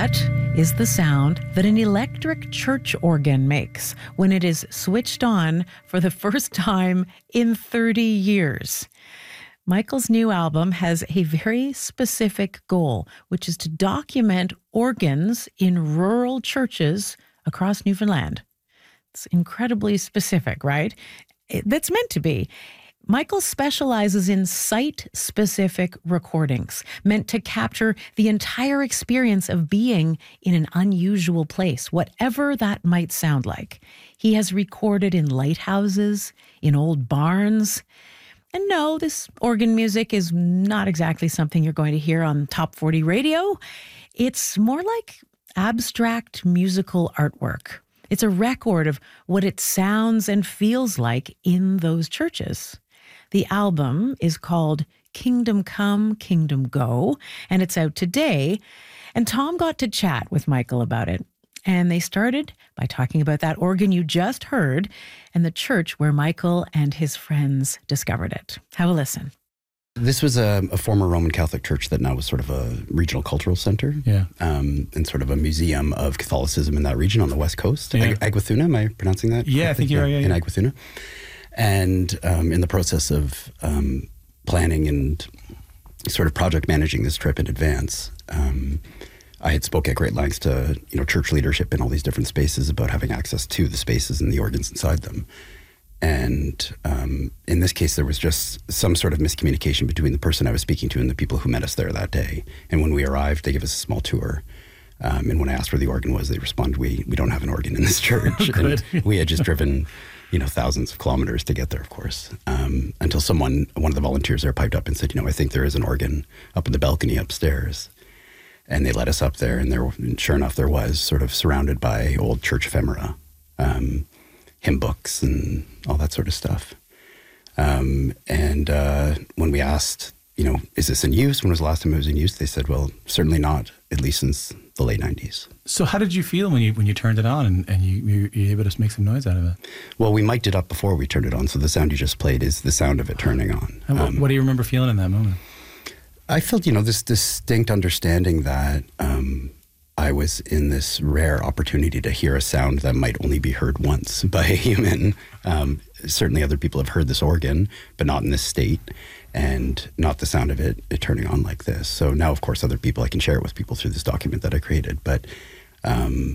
That is the sound that an electric church organ makes when it is switched on for the first time in 30 years. Michael's new album has a very specific goal, which is to document organs in rural churches across Newfoundland. It's incredibly specific, right? That's meant to be. Michael specializes in site-specific recordings, meant to capture the entire experience of being in an unusual place, whatever that might sound like. He has recorded in lighthouses, in old barns. And no, this organ music is not exactly something you're going to hear on Top 40 radio. It's more like abstract musical artwork. It's a record of what it sounds and feels like in those churches. The album is called Kingdom Come, Kingdom Go, and it's out today. And Tom got to chat with Michael about it. And they started by talking about that organ you just heard and the church where Michael and his friends discovered it. Have a listen. This was a former Roman Catholic church that now was sort of a regional cultural center. Yeah. And sort of a museum of Catholicism in that region on the West Coast. Yeah. Aguathuna, am I pronouncing that? Yeah, I think you are. Yeah, in Aguathuna. And in the process of planning and sort of project managing this trip in advance, I had spoke at great lengths to church leadership in all these different spaces about having access to the spaces and the organs inside them. And in this case, there was just some sort of miscommunication between the person I was speaking to and the people who met us there that day. And when we arrived, they gave us a small tour. And when I asked where the organ was, they responded, we don't have an organ in this church. Good. And we had just driven thousands of kilometers to get there, of course, until one of the volunteers there piped up and said, I think there is an organ up in the balcony upstairs. And they led us up there, and sure enough, there was, sort of surrounded by old church ephemera, hymn books and all that sort of stuff. And when we asked, is this in use? When was the last time it was in use? They said, well, certainly not, at least since the late 90s. So how did you feel when you turned it on and you were able to make some noise out of it? Well, we mic'd it up before we turned it on, so the sound you just played is the sound of it turning on. And what do you remember feeling in that moment? I felt, this distinct understanding that I was in this rare opportunity to hear a sound that might only be heard once by a human. Certainly other people have heard this organ, but not in this state, and not the sound of it turning on like this. So now, of course, other people, I can share it with people through this document that I created. But